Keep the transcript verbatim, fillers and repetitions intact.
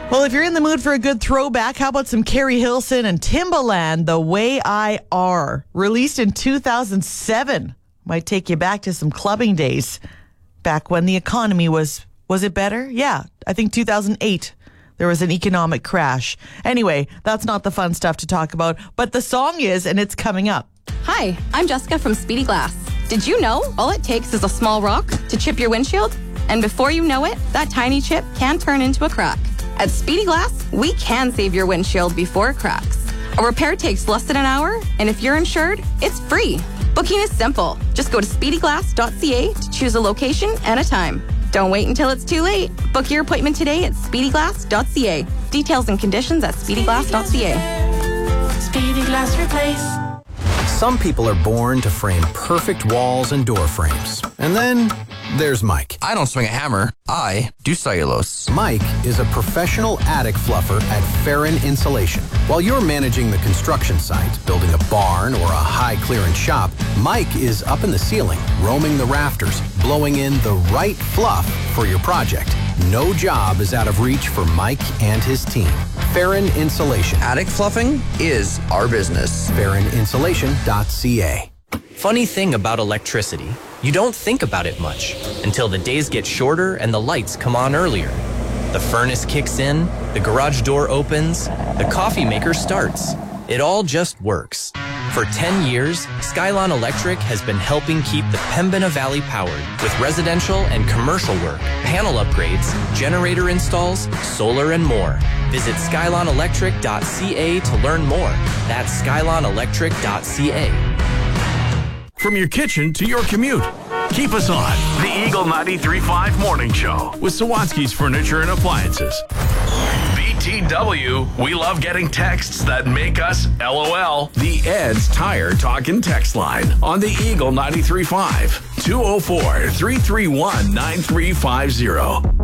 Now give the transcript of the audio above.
Well, if you're in the mood for a good throwback, how about some Carrie Hilson and Timbaland, The Way I Are, released in two thousand seven. Might take you back to some clubbing days, back when the economy was, was it better? Yeah, I think two thousand eight. There was an economic crash. Anyway, that's not the fun stuff to talk about, but the song is, and it's coming up. Hi, I'm Jessica from Speedy Glass. Did you know all it takes is a small rock to chip your windshield? And before you know it, that tiny chip can turn into a crack. At Speedy Glass, we can save your windshield before it cracks. A repair takes less than an hour, and if you're insured, it's free. Booking is simple. Just go to speedy glass dot c a to choose a location and a time. Don't wait until it's too late. Book your appointment today at speedy glass dot c a. Details and conditions at speedy glass dot c a. Speedy Glass Replace. Some people are born to frame perfect walls and door frames. And then there's Mike. I don't swing a hammer. I do cellulose. Mike is a professional attic fluffer at Farron Insulation. While you're managing the construction site, building a barn or a high-clearance shop, Mike is up in the ceiling, roaming the rafters, blowing in the right fluff for your project. No job is out of reach for Mike and his team. Farron Insulation. Attic fluffing is our business. Farron Insulation dot c a. Funny thing about electricity, you don't think about it much until the days get shorter and the lights come on earlier. The furnace kicks in, the garage door opens, the coffee maker starts. It all just works. For ten years, Skylon Electric has been helping keep the Pembina Valley powered with residential and commercial work, panel upgrades, generator installs, solar, and more. Visit skylon electric dot c a to learn more. That's skylon electric dot c a. From your kitchen to your commute, keep us on the Eagle ninety-three point five Morning Show with Sawatsky's Furniture and Appliances. B T W, we love getting texts that make us LOL. The Ed's Tire Talk and Text Line on the Eagle ninety-three point five, two oh four, three three one, nine three five zero.